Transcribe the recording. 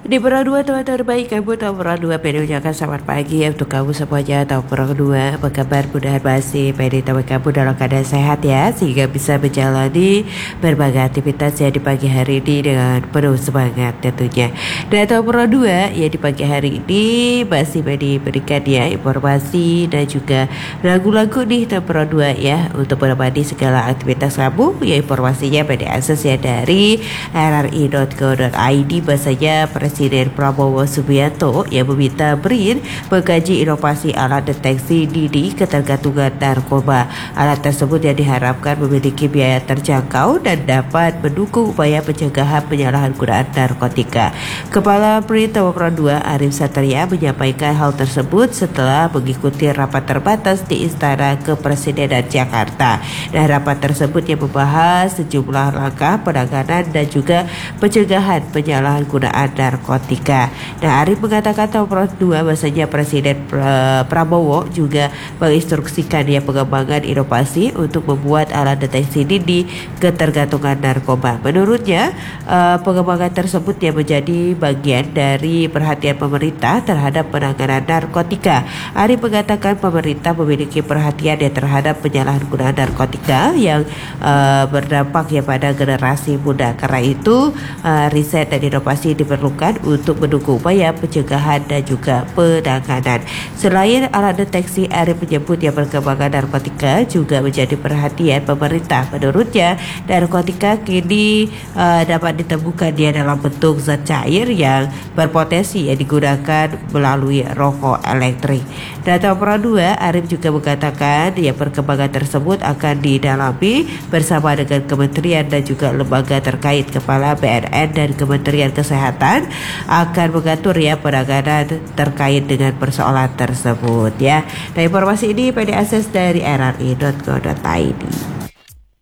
Di Pro 2 teman terbaik kamu tahu Pro 2 Pedi ucapkan selamat pagi untuk kamu semuanya. Tahu Pro 2 apa kabar, mudah-mudahan masih Pedi tahu kamu dalam keadaan sehat ya, sehingga bisa menjalani berbagai aktivitas ya di pagi hari ini dengan penuh semangat tentunya. Dan tahu Pro 2 ya di pagi hari ini masih Pedi berikan ya informasi dan juga lagu-lagu nih tahu Pro 2 ya untuk menemani segala aktivitas kamu ya. Informasinya Pedi akses ya dari rri.co.id. bahasanya Presiden Prabowo Subianto yang meminta BRIN mengkaji inovasi alat deteksi dini ketergantungan narkoba. Alat tersebut yang diharapkan memiliki biaya terjangkau dan dapat mendukung upaya pencegahan penyalahgunaan narkotika. Kepala BRIN Tawakron 2 Arif Satria menyampaikan hal tersebut setelah mengikuti rapat terbatas di Istana Kepresidenan Jakarta. Dan rapat tersebut yang membahas sejumlah langkah penanganan dan juga pencegahan penyalahgunaan narkotika. Nah, Arif mengatakan tahun 2 bahasanya Presiden Prabowo juga menginstruksikan ya pengembangan inovasi untuk membuat alat deteksi dini ketergantungan narkoba. Menurutnya pengembangan tersebut yang menjadi bagian dari perhatian pemerintah terhadap penanganan narkotika. Arif mengatakan pemerintah memiliki perhatian ya terhadap penyalahgunaan narkotika yang berdampak ya pada generasi muda. Karena itu riset dan inovasi diperlukan untuk mendukung upaya pencegahan dan juga penanganan. Selain alat deteksi, Arif menyebut yang perkembangan narkotika juga menjadi perhatian pemerintah. Menurutnya, narkotika kini dapat ditemukan dia dalam bentuk zat cair yang berpotensi yang digunakan melalui rokok elektrik. Data Pro 2, Arif juga mengatakan ya perkembangan tersebut akan didalami bersama dengan kementerian dan juga lembaga terkait. Kepala BNN dan Kementerian Kesehatan akan mengatur ya penanganan terkait dengan persoalan tersebut ya. Nah, informasi ini pada akses dari rri.co.id.